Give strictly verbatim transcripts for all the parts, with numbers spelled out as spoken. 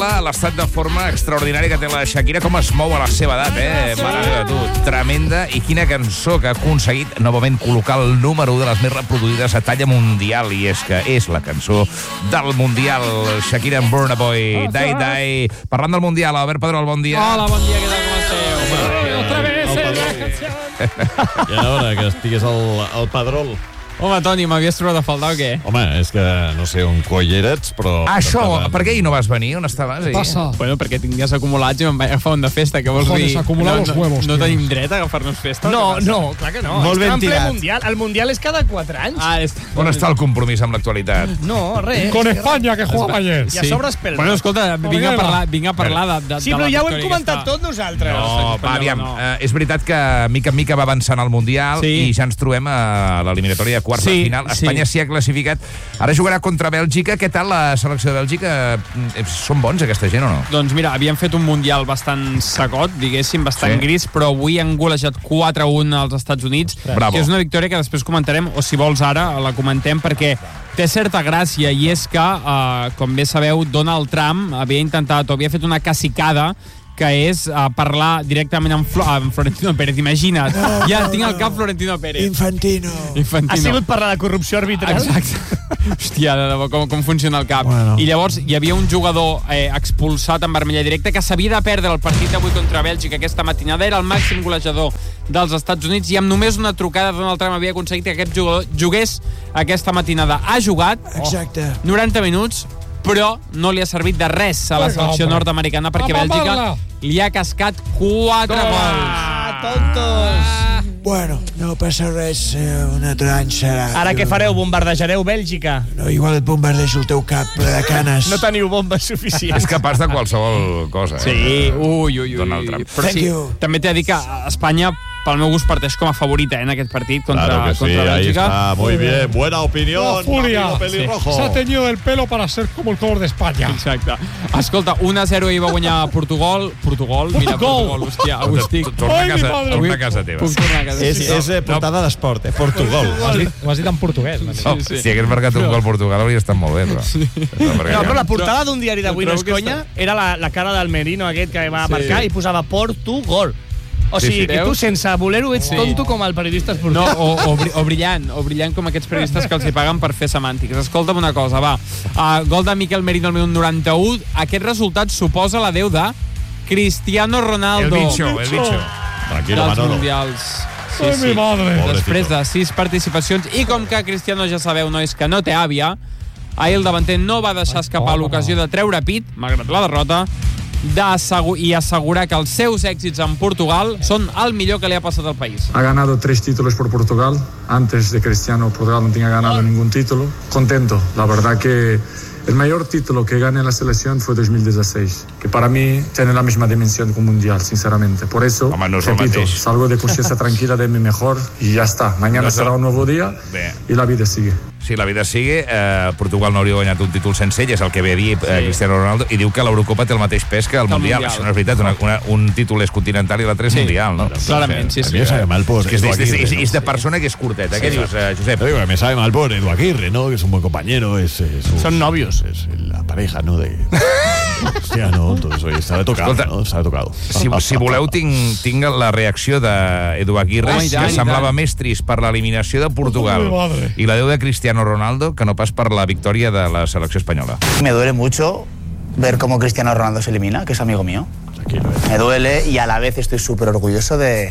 sembla l'estat de forma extraordinari que té la Shakira, com es mou a la seva edat, eh? Mare meva, tu, tremenda. I quina cançó que ha aconseguit novament col·locar el número u de les més reproduïdes a talla mundial, i és que és la cançó del Mundial, Shakira and Burna Boy, Die Die. Parlant del Mundial, Albert Pedrol, bon dia. Hola, bon dia, què tal, com esteu? Otra vez en la canción. I ara que estigués el, el Pedrol. Home, Toni, m'havies trobat a faltar o què? Home, és que no sé on coi eres, però... Això, per què hi no vas venir? On estaves? ¿Qué pasa? Bueno, perquè tinc dies acumulats i me'n vaig agafar un de festa, que vols Joder, dir... s'acumular no, los huevos, No, no tio. tenim dret a agafar-nos festa? No, no, clar que no. Molt ben Estem en ple tirat. mundial. El mundial és cada quatre anys. Ah, és... On està el compromís amb l'actualitat? No, res. Con España, que jugaba ayer. I a sobre es pel. Bueno, escolta, vinc a parlar, vinc a parlar de, de, Sí, de però la ja ho hem victòria comentat aquesta. tot nosaltres. No, va, aviam, no. eh, és veritat que mica en mica va avançant el Mundial Sí. i ja ens trobem a l'eliminatòria de quarts Sí, de final. sí. Espanya s'hi ha classificat. Ara jugarà contra Bèlgica. Què tal la selecció de Bèlgica? Eh, Són bons aquesta gent o no? Doncs mira, havíem fet un mundial bastant secot, diguéssim, bastant Sí. gris, però avui han golejat quatre a un als Estats Units, Bravo. que és una victòria que després comentarem, o si vols ara la comentem, perquè té certa gràcia, i és que, eh, com bé sabeu, Donald Trump havia intentat, o havia fet una cacicada, que és uh, parlar directament amb, Flo amb Florentino Pérez. Imagina't, no, ja no, tinc al cap Florentino Pérez. Infantino. Infantino. Ha sigut parlar de corrupció arbitral? Exacte. Hòstia, de debò, com, com funciona el cap. Bueno. I llavors hi havia un jugador eh, expulsat en vermella directa que s'havia de perdre el partit d'avui contra Bèlgica aquesta matinada. Era el màxim golejador dels Estats Units i amb només una trucada Donald Trump havia aconseguit que aquest jugador jugués aquesta matinada. Ha jugat Exacte. noranta minuts, però no li ha servit de res a la Vinga, selecció home. nord-americana perquè Apa, Bèlgica parla. li ha cascat quatre gols. Ah, tontos. Bueno, no passa res, eh, un altre any serà. Ara què fareu? Bombardejareu Bèlgica? No, igual et bombardejo el teu cap ple de canes. No teniu bombes És suficients. capaç de qualsevol cosa. Sí, Eh? ui, ui, ui. Donald Trump. Però Thank sí, you. també t'he de dir que Espanya, pel meu gust, parteix com a favorita eh, en aquest partit contra, Claro que sí, contra ahí Bèlgica. está, muy bien, buena La opinión, furia. amigo pelirrojo. Se ha teñido el pelo para ser como el color de España. Exacte. Escolta, un a zero ahir va guanyar Portugal. Portugal, mira, Portugal. Portugal, hòstia, avui estic... Torna a Ai, mi casa, madre. torna a casa teva. Puc tornar a casa. És, Sí, és eh, portada d'esport, eh? Portugal. Ho has dit, ho has dit en portuguès. No? Oh, sí. Si hagués marcat un gol Portugal hauria estat molt bé, però... Sí. No, però la portada d'un diari d'avui no és trobo que conya, era la, la cara del Merino aquest que va Sí. marcar i posava Portugal. O Sí, sigui, sí. que tu sense voler-ho ets Sí. tonto com el periodista esportiu. No, o, o, bri- o brillant, o brillant com aquests periodistes que els hi paguen per fer semàntiques. Escolta'm una cosa, va. Uh, gol de Miquel Merino al minut noranta-u. Aquest resultat suposa la deu de Cristiano El Ronaldo. bicho, el bicho. Tranquilo, dels Manolo. Mundials. Sí, Ai, mi sí. madre. Després de sis participacions, i com que Cristiano ja sabeu, nois, que no té àvia, ahir el davanter no va deixar escapar l'ocasió de treure pit, malgrat la derrota, d'assegur- i assegurar que els seus èxits en Portugal són el millor que li ha passat al país. Ha ganado tres títulos por Portugal. Antes de Cristiano, Portugal no tenía ganado ningún título. Contento. La verdad que el mayor título que gané en la selección fue dos mil dieciséis, que para mí tiene la misma dimensión que un mundial, sinceramente. Por eso, Home, no és el repito, mateix. salgo de conciencia tranquila de mi mejor y ya está. Mañana No és el- será un nuevo día Bé. y la vida sigue. Si la vida sigue, eh, Portugal no hauria guanyat un títol sencer, ell és el que ve a dir eh, Cristiano Ronaldo, i diu que l'Eurocopa té el mateix pes que el, Que el Mundial. Mundial. Això no és veritat, una, una, un títol és continental i l'altre és Sí. Mundial, no? Clarament, sí, A sí. mí me sabe mal por És, que és, Edu és, és, Aguirre, és, ¿no? és de persona que és curteta. Què dius, eh, Josep? Te digo que me sabe mal por Edu Aguirre, ¿no? Que es un buen compañero, es... es un- Son novios. Es la pareja, ¿no? De... Cristiano, entonces, oye, está de tocado, Escolta, ¿no? Está de tocado. Si, si voleu, tinc, tinc la reacció d'Edu Aguirre, Home, i tant, que i semblava tant. més trist per l'eliminació de Portugal Oh, mi madre. i la deu de Cristiano Ronaldo que no pas per la victòria de la selecció espanyola. Me duele mucho ver cómo Cristiano Ronaldo se elimina, que es amigo mío. Tranquilo, ¿eh? Me duele y a la vez estoy súper orgulloso de,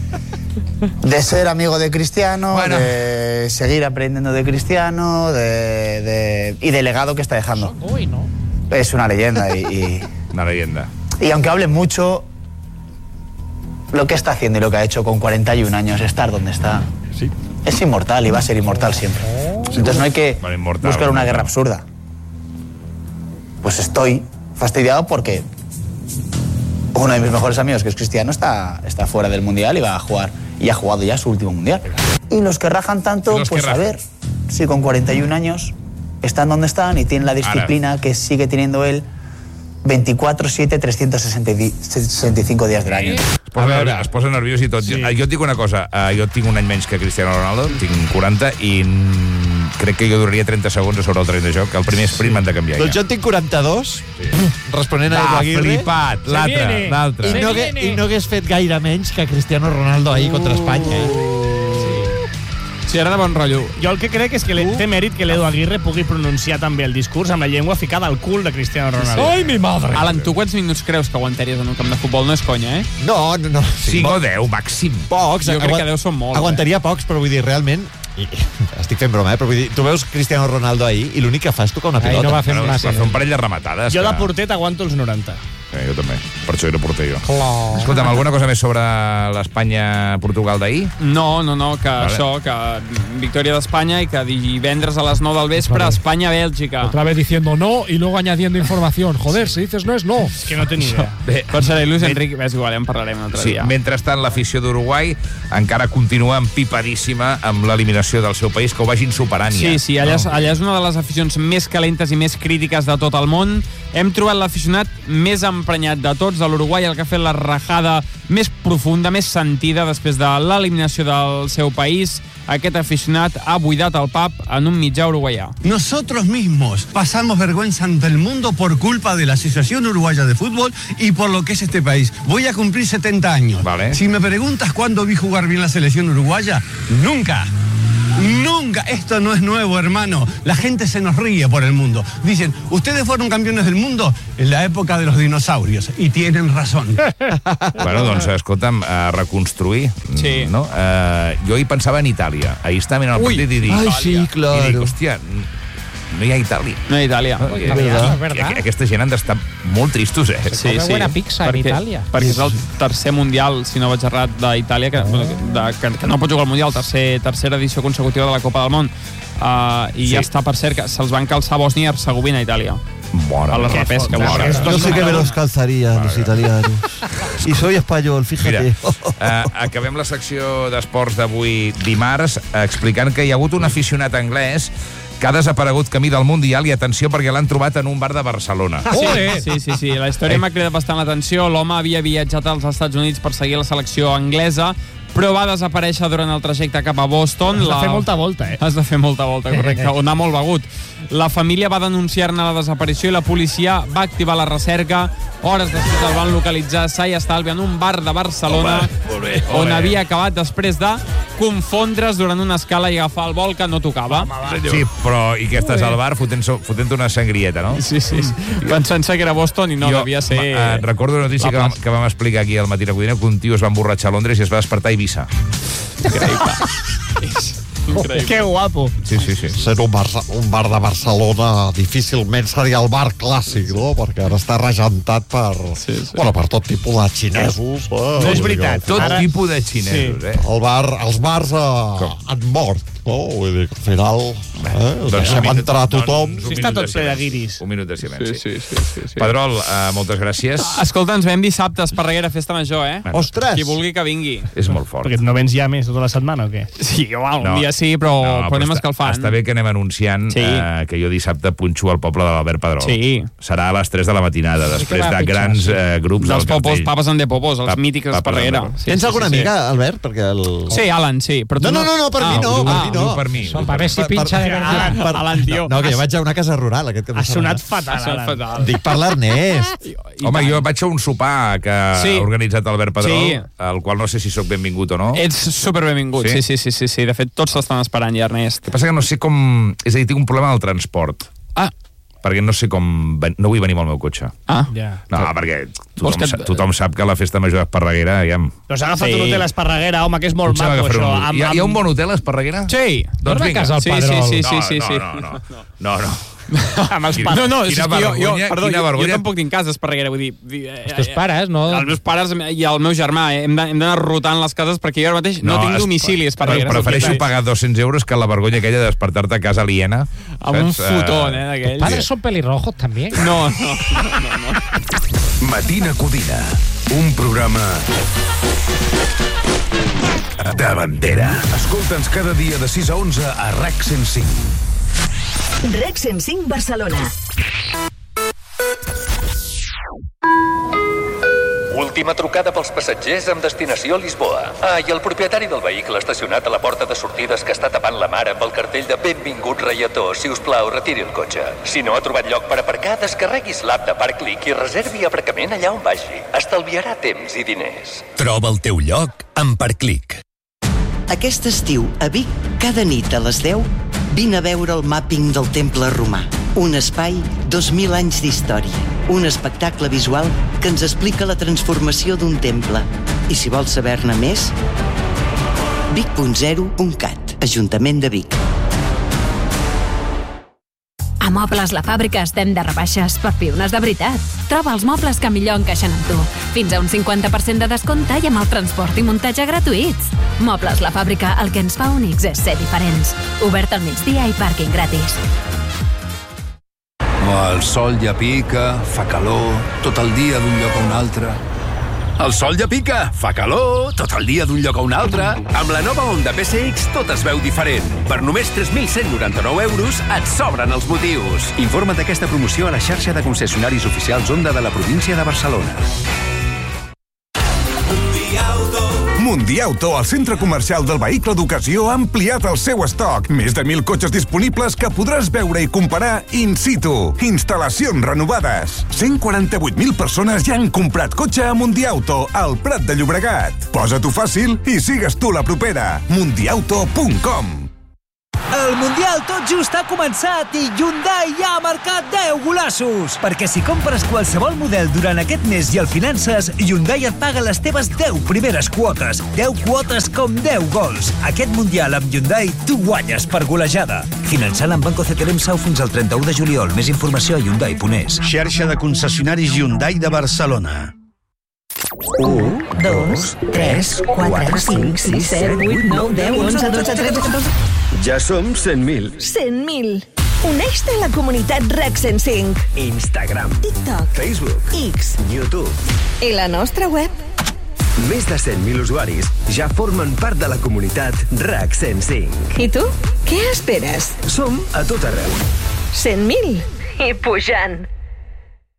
de ser amigo de Cristiano, Bueno. de seguir aprendiendo de Cristiano de, de- y del legado que está dejando. Uy, no. Es una leyenda y, y, Una leyenda. y aunque hable mucho, lo que está haciendo y lo que ha hecho con cuarenta y un años, estar donde está, Sí. es inmortal y va a ser inmortal siempre. Entonces no hay que Bueno, inmortal, buscar una inmortal. guerra absurda. Pues estoy fastidiado porque uno de mis mejores amigos, que es Cristiano, está, está fuera del Mundial y va a jugar, y ha jugado ya su último Mundial. Y los que rajan tanto, Y los que pues a rajan. ver si con cuarenta y un años están donde están y tienen la disciplina que sigue teniendo él veinticuatro siete, trescientos sesenta y cinco días del año. Es posa, nervi- es posa nerviós i tot. Sí. Jo, jo et dic una cosa, uh, jo tinc un any menys que Cristiano Ronaldo, tinc quaranta, i mm, crec que jo duraria trenta segons sobre el tren de joc, que el primer sprint m'han de canviar Doncs ja. jo en tinc quaranta-dos, sí. responent a Edu Ah, Aguirre. flipat, l'altre, l'altre. I no, hagué, I no hagués fet gaire menys que Cristiano Ronaldo ahir contra Espanya. Eh? Sí, era de bon rotllo. Jo el que crec és que uh. té mèrit que l'Edu Aguirre pugui pronunciar també el discurs amb la llengua ficada al cul de Cristiano Ronaldo. ¡Ay, mi madre! Alan, tu quants minuts creus que aguantaries en un camp de futbol? No és conya, eh? No, no, no. cinc o deu, màxim. Pocs. Jo crec que deu són molts. Aguantaria eh? pocs, però vull dir, realment... I, estic fent broma, eh? Però vull dir, tu veus Cristiano Ronaldo ahir i l'únic que fa és tocar una pilota. Ahir no va fer Bueno, massa. va fer un parell de rematades. Jo que... de porter t'aguanto els noranta. Eh, jo també, per això era porter jo. Clar. Escolta'm, alguna cosa més sobre l'Espanya-Portugal d'ahir? No, no, no, que Vale. això, que victòria d'Espanya i que divendres a les nou del vespre Vale. Espanya-Bèlgica. Otra vez diciendo no y luego añadiendo información. Joder, si dices no es no. És que no té ni idea. Bé, Per ser Luis Enrique, és igual, ja en parlarem un altre sí, dia. mentrestant, l'afició d'Uruguai encara continua empipadíssima amb l'eliminació del seu país, que ho vagin superant ja. Sí, sí, allà, és, allà és una de les aficions més calentes i més crítiques de tot el món. Hem trobat l'aficionat més emprenyat de tots de l'Uruguai, el que ha fet la rajada més profunda, més sentida després de l'eliminació del seu país. Aquest aficionat ha buidat el pub en un mitjà uruguaià. Nosotros mismos pasamos vergüenza ante el mundo por culpa de la Asociación Uruguaya de Fútbol y por lo que es este país. Voy a cumplir setenta años. Vale. Si me preguntas cuándo vi jugar bien la selección uruguaya, nunca. Nunca. Esto no es nuevo, hermano. La gente se nos ríe por el mundo. Dicen, ustedes fueron campeones del mundo en la época de los dinosaurios. Y tienen razón. Bueno, doncs, escolta'm, a reconstruir. Sí. No? Uh, jo hi pensava en Itàlia. Ahir estava mirant el Ui. partit i dic... Ai, sí, claro. I dic, hòstia, no hi ha Itàlia. No, a Itàlia. No? I- verdad, i- verdad. i- Aquesta gent han d'estar molt tristos, eh? Sí, Come sí. buena pizza en Itàlia. Perquè és el tercer mundial, si no vaig errat, d'Itàlia, que, bueno, de, que, que no pot jugar al mundial, tercer, tercera edició consecutiva de la Copa del Món. Uh, I Sí. ja està, per cert, que se'ls van calçar Bòsnia i Herzegovina a Itàlia. Mare A la meva. repesca. Mare Mare meva. Yo sé que me los calzarían los italianos. Y soy español, Mira, fíjate. uh, acabem la secció d'esports d'avui dimarts uh, explicant que hi ha hagut un aficionat anglès que ha desaparegut camí del Mundial i atenció perquè l'han trobat en un bar de Barcelona. Sí, sí, sí, sí. La història m'ha cridat bastant l'atenció. L'home havia viatjat als Estats Units per seguir la selecció anglesa, però va desaparèixer durant el trajecte cap a Boston. Has de fer molta volta, eh? Has de fer molta volta, correcte. On anar molt begut. La família va denunciar-ne la desaparició i la policia va activar la recerca. Hores després el van localitzar sa i estalvi en un bar de Barcelona. Home, molt bé, molt on bé. havia acabat després de confondre's durant una escala i agafar el vol que no tocava. Sí, però i que estàs al bar fotent, fotent una sangrieta, no? Sí, sí, sí. Pensant-se que era Boston i no, Jo, devia ser... eh, recordo una notícia que vam, que vam explicar aquí al Matí de Codina, que un tio es va emborratxar a Londres i es va despertar a Eivissa. Increïble. Que guapo. Sí, sí, sí. Sent un bar, un bar de Barcelona difícilment seria el bar clàssic, no? Perquè ara està regentat per, Sí, sí. bueno, per tot tipus de xinesos. Eh? No és veritat. Tot Ara- tipus de xinesos, Sí. eh? El bar, els bars eh, han mort, no? Vull dir, al final eh, Doncs deixem un minut- entrar tothom. doncs un Sí, està minut tot ple de silenci. guiris. Un minut de silenci. Sí, sí, sí, sí, sí. Pedrol, uh, moltes gràcies. Escolta, ens veiem dissabte a Esparreguera, festa major, eh? Ostres! Qui vulgui que vingui. És molt fort. Perquè no vens ja més tota la setmana o què? Sí, igual, un No. dia sí, però, No, però anem està, escalfant. Està bé que anem anunciant Sí. eh, que jo dissabte punxo al poble de l'Albert Pedrol. Sí. Serà a les tres de la matinada, després va a de pitjar, grans sí. eh, grups Dels del popos, cartell. papes en de popos, els Pap- mítics papes d'Esparreguera. en de- Sí, Tens sí, alguna sí, amiga, Albert? Perquè el... Sí, Alan, sí. Però tu No, no, no, no, per mi no, per mi no. Diu per mi. Para ver si Per- pincha de per- verdad. per- Alan, tio. No, que jo vaig a una casa rural aquest cap de Ha sonat setmana. fatal, Ha sonat Alan. fatal. Dic per l'Ernest. I Home, tant. jo vaig a un sopar que Sí. ha organitzat Albert Pedrol, Sí. al qual no sé si sóc benvingut o no. Ets superbenvingut, Sí? sí, sí, sí, sí, sí. De fet, tots t'estan esperant ja, Ernest. El que passa que no sé com... És a dir, tinc un problema al transport. Ah, Perquè no sé com... ven- No vull venir amb el meu cotxe. ah. Ja. No, perquè Vols tothom, que- sa- tothom sap que la festa major d'Esparreguera... Ja... Doncs ha agafat Sí. un hotel a Esparreguera, home, que és molt Potser maco, m'agafaré això. un- Amb, Hi ha, hi ha un amb- bon hotel a Esparreguera? Sí. Doncs Torna a vinga. casa al Sí, Pedrol. sí, sí, No, sí, sí. no, no, no, no, no. amb els Quina- pares. No, no, és Quina que jo, jo, vergonya, perdó, quina jo, jo vergonya. tampoc tinc casa a Esparreguera, vull dir... dir, eh, Els teus pares, no? Els meus pares i el meu germà, eh? hem de- hem d'anar rotant les cases perquè jo ara mateix no, tinc es- domicili a Esparreguera. Prefereixo pagar dos-cents euros que la vergonya aquella de despertar-te a casa aliena. Amb un saps? futón, eh, d'aquells. Padres son pelirrojos también. No, no, no, no, no. Matina Codina, un programa de bandera. Escolta'ns cada dia de sis a onze a R E C cent cinc. Rec cent cinc Barcelona. Última trucada pels passatgers amb destinació a Lisboa. Ah, i el propietari del vehicle estacionat a la porta de sortides que està tapant la mar amb el cartell de benvingut reietó, si us plau, retiri el cotxe. Si no ha trobat lloc per aparcar, descarreguis l'app de Parkclick i reservi aparcament allà on vagi. Estalviarà temps i diners. Troba el teu lloc amb Parkclick. Aquest estiu, a Vic, cada nit a les deu, vine a veure el màpping del Temple Romà. Un espai, dos mil anys d'història. Un espectacle visual que ens explica la transformació d'un temple. I si vols saber-ne més, vic punt zero punt cat, Ajuntament de Vic. A Mobles La Fàbrica estem de rebaixes per piones de veritat. Troba els mobles que millor encaixen amb tu. Fins a un cinquanta per cent de descompte i amb el transport i muntatge gratuïts. Mobles La Fàbrica, el que ens fa únics és ser diferents. Obert al migdia i pàrquing gratis. El sol ja pica, fa calor, tot el dia d'un lloc a un altre. El sol ja pica, fa calor, tot el dia d'un lloc a un altre. Amb la nova Honda P C X tot es veu diferent. Per només tres mil cent noranta-nou euros et sobren els motius. Informa't d'aquesta promoció a la xarxa de concessionaris oficials Honda de la província de Barcelona. Mundiauto, el centre comercial del vehicle d'ocasió, ha ampliat el seu estoc. Més de mil cotxes disponibles que podràs veure i comparar in situ. Instal·lacions renovades. cent quaranta-vuit mil persones ja han comprat cotxe a Mundiauto, al Prat de Llobregat. Posa-t'ho fàcil i sigues tu la propera. mundiauto punt com. El Mundial tot just ha començat i Hyundai ja ha marcat deu golassos. Perquè si compres qualsevol model durant aquest mes i el finances, Hyundai et paga les teves deu primeres quotes. deu quotes com deu gols. Aquest Mundial amb Hyundai tu guanyes per golejada. Finançant amb Banco C T L M Sau fins al trenta-u de juliol. Més informació a hyundai punt es. Xarxa de concessionaris Hyundai de Barcelona. u, dos, tres, quatre, cinc, sis, set, vuit, nou, deu, onze, dotze, tretze, catorze... Ja som cent mil. cent mil. Uneix-te a la comunitat RAC cent cinc. Instagram, TikTok, Facebook, X, YouTube. I la nostra web. Més de cent mil usuaris ja formen part de la comunitat RAC cent cinc. I tu? Què esperes? Som a tot arreu. cent mil. I pujant.